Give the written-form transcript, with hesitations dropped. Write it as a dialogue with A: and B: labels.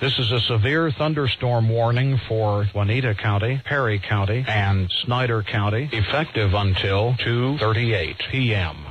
A: This is a severe thunderstorm warning for Juanita County, Perry County, and Snyder County, effective until 2:38 p.m.